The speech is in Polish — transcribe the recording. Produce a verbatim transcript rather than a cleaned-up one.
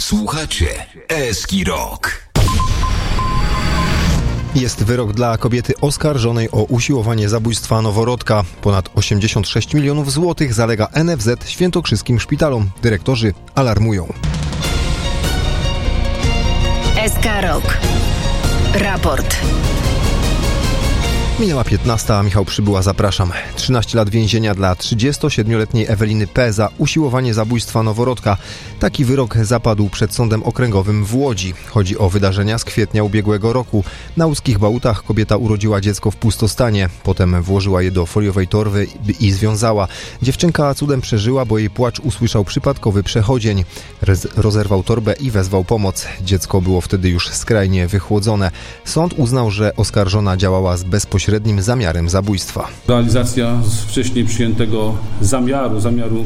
Słuchacie Eski Rock. Jest wyrok dla kobiety oskarżonej o usiłowanie zabójstwa noworodka. Ponad osiemdziesiąt sześć milionów złotych zalega N F Z świętokrzyskim szpitalom. Dyrektorzy alarmują. S K Rock. Raport. Minęła piętnasta, Michał Przybyła, zapraszam. trzynaście lat więzienia dla trzydziestosiedmioletniej Eweliny P. za usiłowanie zabójstwa noworodka. Taki wyrok zapadł przed Sądem Okręgowym w Łodzi. Chodzi o wydarzenia z kwietnia ubiegłego roku. Na łódzkich Bałutach kobieta urodziła dziecko w pustostanie. Potem włożyła je do foliowej torby i związała. Dziewczynka cudem przeżyła, bo jej płacz usłyszał przypadkowy przechodzień. Rez- rozerwał torbę i wezwał pomoc. Dziecko było wtedy już skrajnie wychłodzone. Sąd uznał, że oskarżona działała z bezpośrednim zamiarem zabójstwa. Realizacja z wcześniej przyjętego zamiaru, zamiaru